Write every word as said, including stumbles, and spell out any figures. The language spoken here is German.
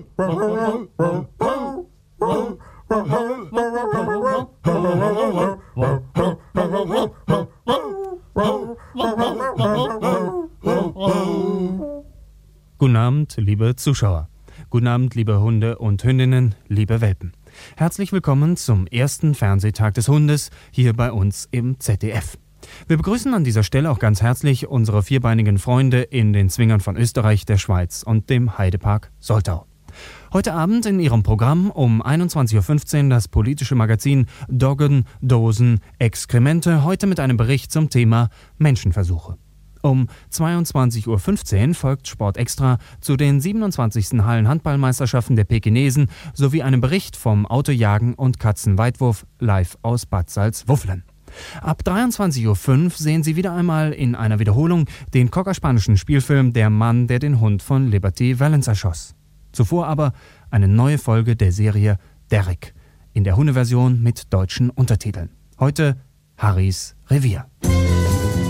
Guten Abend, liebe Zuschauer. Guten Abend, liebe Hunde und Hündinnen, liebe Welpen. Herzlich willkommen zum ersten Fernsehtag des Hundes hier bei uns im Z D F. Wir begrüßen an dieser Stelle auch ganz herzlich unsere vierbeinigen Freunde in den Zwingern von Österreich, der Schweiz und dem Heidepark Soltau. Heute Abend in ihrem Programm um einundzwanzig Uhr fünfzehn das politische Magazin Doggen, Dosen, Exkremente, heute mit einem Bericht zum Thema Menschenversuche. Um zweiundzwanzig Uhr fünfzehn folgt Sport Extra zu den siebenundzwanzigsten Hallen-Handballmeisterschaften der Pekinesen sowie einem Bericht vom Autojagen und Katzenweitwurf live aus Bad Salzuflen. Ab dreiundzwanzig Uhr fünf sehen Sie wieder einmal in einer Wiederholung den cockerspanischen Spielfilm Der Mann, der den Hund von Liberty Valance erschoss. Zuvor aber eine neue Folge der Serie Derrick in der Hundeversion mit deutschen Untertiteln. Heute Harrys Revier.